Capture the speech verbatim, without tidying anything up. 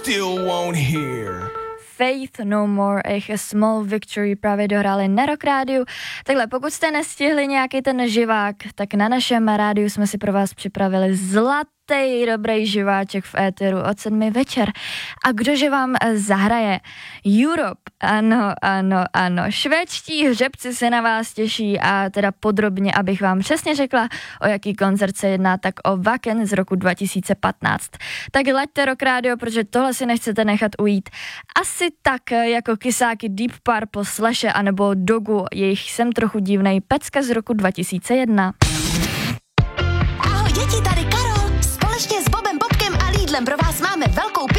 still won't hear. Faith No More, jejich Small Victory právě dohráli na Rock Rádiu. Takhle, pokud jste nestihli nějaký ten živák, tak na našem rádiu jsme si pro vás připravili zlatý dobrý živáček v éteru od sedmi večer. A kdože vám zahraje? Europe, ano, ano, ano. Švédští hřebci se na vás těší a teda podrobně, abych vám přesně řekla, o jaký koncert se jedná, tak o Wacken z roku dva tisíce patnáct. Tak laďte Rock Radio, protože tohle si nechcete nechat ujít. Asi tak jako kysáky Deep Purple, Slashe anebo Dogu, jejich Jsem trochu divnej, pecka z roku dva tisíce jedna. Ahoj děti, tady Karol. Společně s Bobem, Bobkem a Lídlem pro vás máme velkou